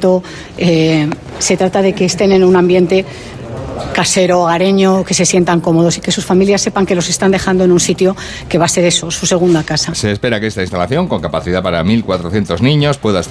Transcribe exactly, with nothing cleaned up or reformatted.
concreto eh, se trata de que estén en un ambiente casero, hogareño, que se sientan cómodos y que sus familias sepan que los están dejando en un sitio que va a ser eso, su segunda casa. Se espera que esta instalación, con capacidad para mil cuatrocientos niños, pueda estar